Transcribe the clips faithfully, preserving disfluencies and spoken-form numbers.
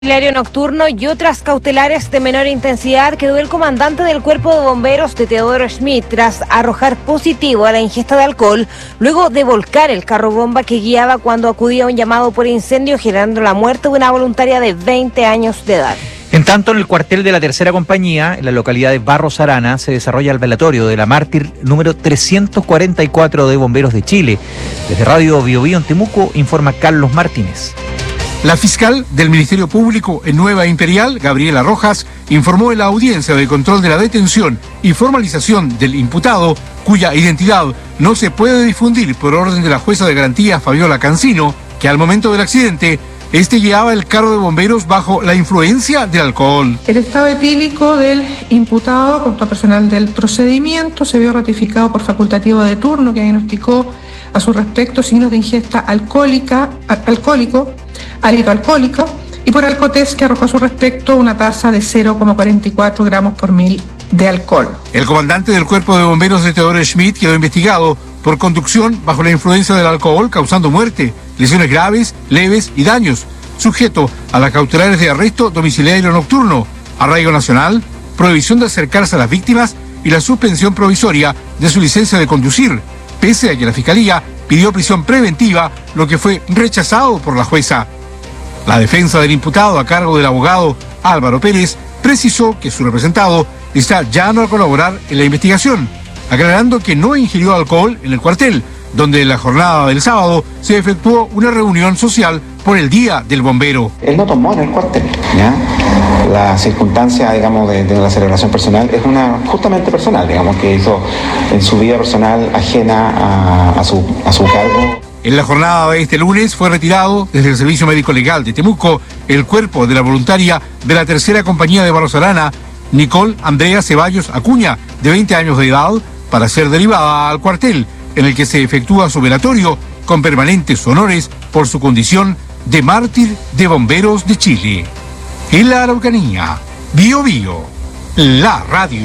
Domiciliario nocturno y otras cautelares de menor intensidad quedó el comandante del Cuerpo de Bomberos de Teodoro Schmidt tras arrojar positivo a la ingesta de alcohol, luego de volcar el carro bomba que guiaba cuando acudía a un llamado por incendio, generando la muerte de una voluntaria de veinte años de edad. En tanto, en el cuartel de la tercera compañía, en la localidad de Barros Arana, se desarrolla el velatorio de la mártir número trescientos cuarenta y cuatro de Bomberos de Chile. Desde Radio Bio Bio en Temuco, informa Carlos Martínez. La fiscal del Ministerio Público en Nueva Imperial, Gabriela Rojas, informó en la audiencia de control de la detención y formalización del imputado, cuya identidad no se puede difundir por orden de la jueza de garantía Fabiola Cancino, que al momento del accidente, este guiaba el carro de bomberos bajo la influencia del alcohol. El estado etílico del imputado, junto al personal del procedimiento, se vio ratificado por facultativo de turno, que diagnosticó a su respecto signos de ingesta alcohólica, alcohólico, hálito alcohólico, y por alcotest, que arrojó a su respecto una tasa de cero coma cuarenta y cuatro gramos por mil de alcohol. El comandante del Cuerpo de Bomberos de Teodoro Schmidt quedó investigado por conducción bajo la influencia del alcohol, causando muerte, lesiones graves, leves y daños, sujeto a las cautelares de arresto domiciliario nocturno, arraigo nacional, prohibición de acercarse a las víctimas y la suspensión provisoria de su licencia de conducir, pese a que la Fiscalía pidió prisión preventiva, lo que fue rechazado por la jueza. La defensa del imputado, a cargo del abogado Álvaro Pérez, precisó que su representado está llano a colaborar en la investigación, aclarando que no ingirió alcohol en el cuartel, donde en la jornada del sábado se efectuó una reunión social por el Día del Bombero. Él no tomó en el cuartel, ¿ya? La circunstancia, digamos, de, de la celebración personal es una justamente personal, digamos, que hizo en su vida personal ajena a, a, su, a su cargo. En la jornada de este lunes fue retirado desde el Servicio Médico Legal de Temuco el cuerpo de la voluntaria de la tercera compañía de Barros Arana, Nicole Andrea Ceballos Acuña, de veinte años de edad, para ser derivada al cuartel, en el que se efectúa su velatorio con permanentes honores por su condición de mártir de Bomberos de Chile. En la Araucanía, Bio Bio, la radio.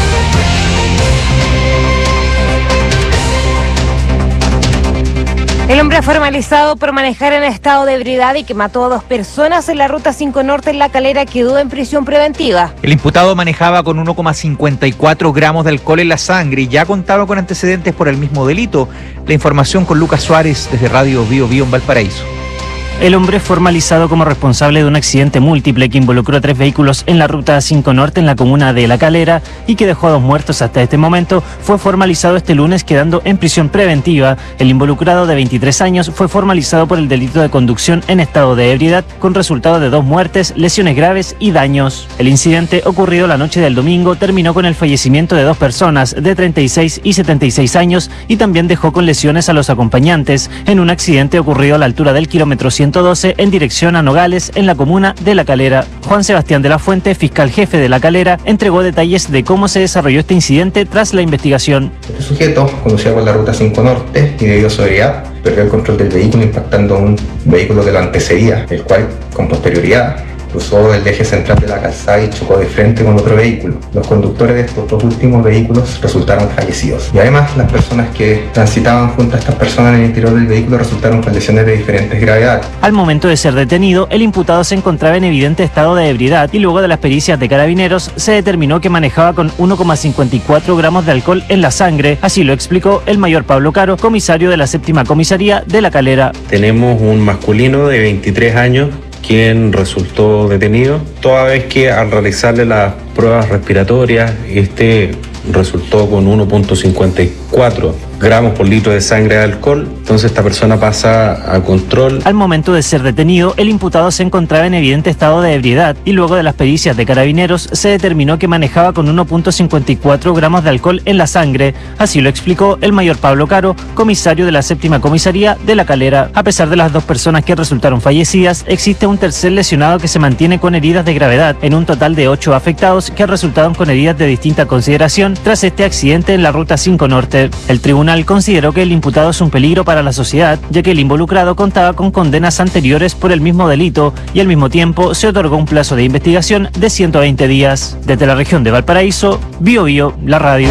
El hombre formalizado por manejar en estado de ebriedad y que mató a dos personas en la Ruta cinco Norte en La Calera quedó en prisión preventiva. El imputado manejaba con uno coma cincuenta y cuatro gramos de alcohol en la sangre y ya contaba con antecedentes por el mismo delito. La información con Lucas Suárez desde Radio Bio Bio en Valparaíso. El hombre formalizado como responsable de un accidente múltiple que involucró a tres vehículos en la Ruta cinco Norte en la comuna de La Calera y que dejó a dos muertos hasta este momento, fue formalizado este lunes quedando en prisión preventiva. El involucrado de veintitrés años fue formalizado por el delito de conducción en estado de ebriedad con resultado de dos muertes, lesiones graves y daños. El incidente ocurrido la noche del domingo terminó con el fallecimiento de dos personas de treinta y seis y setenta y seis años y también dejó con lesiones a los acompañantes en un accidente ocurrido a la altura del kilómetro ciento doce en dirección a Nogales en la comuna de La Calera. Juan Sebastián de la Fuente, fiscal jefe de La Calera, entregó detalles de cómo se desarrolló este incidente tras la investigación. Este sujeto conducía por la Ruta cinco Norte y debido a su ebriedad perdió el control del vehículo impactando a un vehículo que lo antecedía, el cual con posterioridad cruzó el eje central de la calzada y chocó de frente con otro vehículo. Los conductores de estos dos últimos vehículos resultaron fallecidos. Y además, las personas que transitaban junto a estas personas en el interior del vehículo resultaron con lesiones de diferentes gravedades. Al momento de ser detenido, el imputado se encontraba en evidente estado de ebriedad y luego de las pericias de carabineros se determinó que manejaba con uno coma cincuenta y cuatro gramos de alcohol en la sangre. Así lo explicó el mayor Pablo Caro, comisario de la séptima comisaría de La Calera. Tenemos un masculino de veintitrés años quien resultó detenido, toda vez que al realizarle las pruebas respiratorias, este resultó con uno coma cincuenta y cuatro gramos por litro de sangre de alcohol, entonces esta persona pasa a control. Al momento de ser detenido, el imputado se encontraba en evidente estado de ebriedad y luego de las pericias de carabineros se determinó que manejaba con uno coma cincuenta y cuatro gramos de alcohol en la sangre. Así lo explicó el mayor Pablo Caro, comisario de la séptima comisaría de La Calera. A pesar de las dos personas que resultaron fallecidas, existe un tercer lesionado que se mantiene con heridas de gravedad, en un total de ocho afectados que resultaron con heridas de distinta consideración tras este accidente en la Ruta cinco Norte. El tribunal consideró que el imputado es un peligro para la sociedad, ya que el involucrado contaba con condenas anteriores por el mismo delito y al mismo tiempo se otorgó un plazo de investigación de ciento veinte días. Desde la región de Valparaíso, Bio Bio, la radio.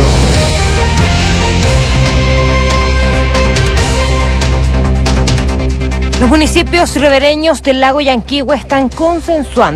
Los municipios ribereños del lago Yanquihue están consensuando